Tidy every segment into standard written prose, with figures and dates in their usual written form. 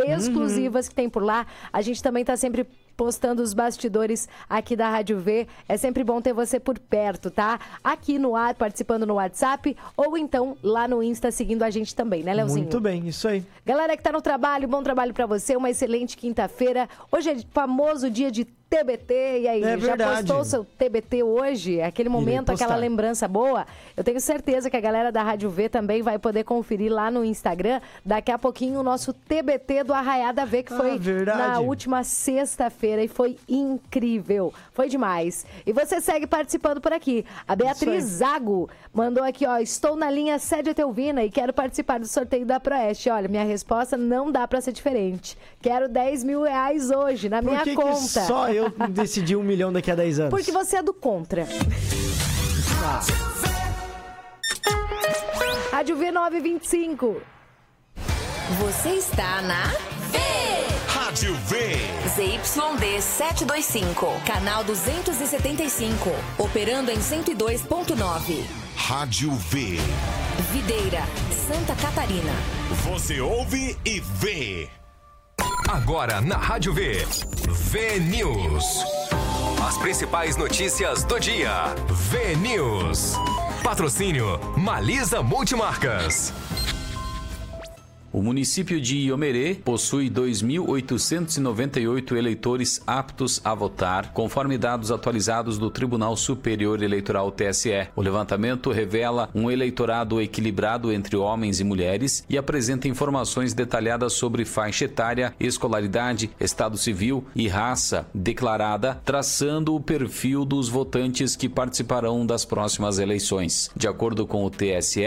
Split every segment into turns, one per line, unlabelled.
exclusivas que tem por lá. A gente também tá sempre postando os bastidores aqui da Rádio V. É sempre bom ter você por perto, tá? Aqui no ar, participando no WhatsApp, ou então lá no Insta, seguindo a gente também, né, Leozinho?
Muito bem, isso aí.
Galera que tá no trabalho, bom trabalho pra você, uma excelente quinta-feira. Hoje é famoso dia de TBT, e aí, já postou o seu TBT hoje? Aquele momento, aquela lembrança boa? Eu tenho certeza que a galera da Rádio V também vai poder conferir lá no Instagram, daqui a pouquinho, o nosso TBT do Arraiada V, que foi na última sexta-feira, e foi incrível, foi demais. E você segue participando por aqui. A Beatriz Zago mandou aqui, ó, estou na linha Sede Etelvina e quero participar do sorteio da Proeste. Olha, minha resposta não dá pra ser diferente. Quero 10 mil reais hoje, na minha conta.
Que só eu decidi 1 milhão daqui a 10 anos?
Porque você é do contra. Rádio V 925.
Você está na V.
Rádio V.
ZYD 725, canal 275, operando em 102.9.
Rádio V.
Videira, Santa Catarina.
Você ouve e vê.
Agora na Rádio V. V News. As principais notícias do dia. V News. Patrocínio Malisa Multimarcas.
O município de Iomerê possui 2.898 eleitores aptos a votar, conforme dados atualizados do Tribunal Superior Eleitoral TSE. O levantamento revela um eleitorado equilibrado entre homens e mulheres e apresenta informações detalhadas sobre faixa etária, escolaridade, estado civil e raça declarada, traçando o perfil dos votantes que participarão das próximas eleições. De acordo com o TSE,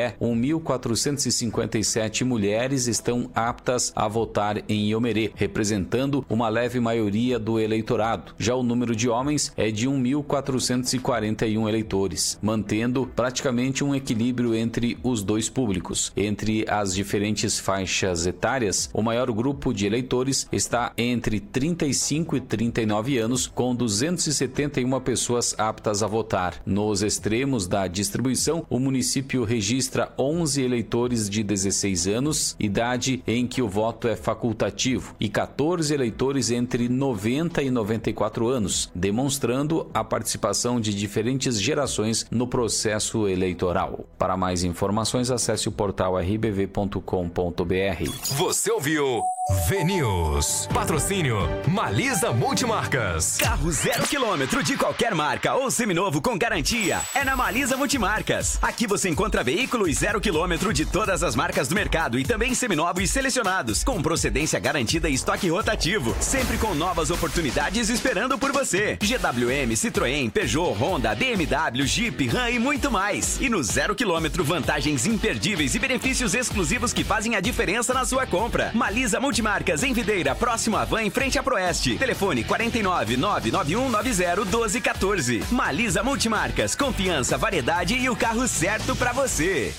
1.457 mulheres estão aptas a votar em Iomerê, representando uma leve maioria do eleitorado. Já o número de homens é de 1.441 eleitores, mantendo praticamente um equilíbrio entre os dois públicos. Entre as diferentes faixas etárias, o maior grupo de eleitores está entre 35 e 39 anos, com 271 pessoas aptas a votar. Nos extremos da distribuição, o município registra 11 eleitores de 16 anos, idade em que o voto é facultativo, e 14 eleitores entre 90 e 94 anos, demonstrando a participação de diferentes gerações no processo eleitoral. Para mais informações, acesse o portal rbv.com.br.
Você ouviu V News. Patrocínio Malisa Multimarcas.
Carro 0 km de qualquer marca ou seminovo com garantia é na Malisa Multimarcas. Aqui você encontra veículos 0 km de todas as marcas do mercado e também seminovos selecionados, com procedência garantida e estoque rotativo, sempre com novas oportunidades esperando por você. GWM, Citroën, Peugeot, Honda, BMW, Jeep, Ram e muito mais. E no 0 km, vantagens imperdíveis e benefícios exclusivos que fazem a diferença na sua compra. Malisa Multimarcas em Videira, próximo à Van, em frente à Proeste. Telefone 49 991 90 1214. Malisa Multimarcas, confiança, variedade e o carro certo pra você.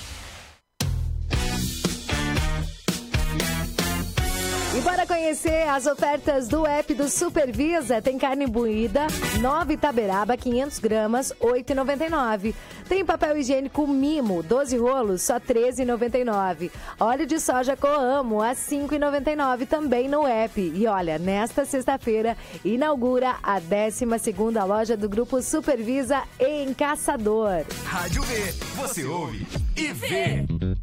E bora conhecer as ofertas do app do Supervisa. Tem carne moída, 9 Itaberaba, 500 gramas, R$ 8,99. Tem papel higiênico Mimo, 12 rolos, só R$ 13,99. Óleo de soja Coamo, a R$ 5,99 também no app. E olha, nesta sexta-feira, inaugura a 12ª loja do Grupo Supervisa em Caçador.
Rádio V, você ouve e vê.